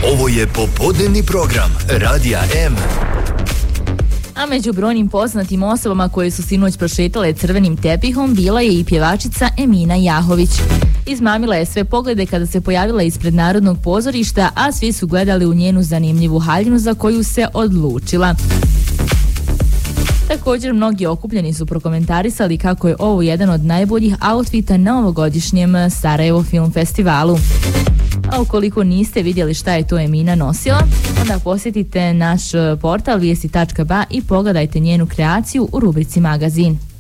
Ovo je popodnevni program Radija M. A među brojnim poznatim osobama koje su sinoć prošetale crvenim tepihom bila je i pjevačica Emina Jahović. Izmamila je sve poglede kada se pojavila ispred Narodnog pozorišta, a svi su gledali u njenu zanimljivu haljinu za koju se odlučila. Također, mnogi okupljeni su prokomentarisali kako je ovo jedan od najboljih outfita na ovogodišnjem Sarajevo Film Festivalu. A ukoliko niste vidjeli šta je to Emina nosila, onda posjetite naš portal vijesti.ba i pogledajte njenu kreaciju u rubrici Magazin.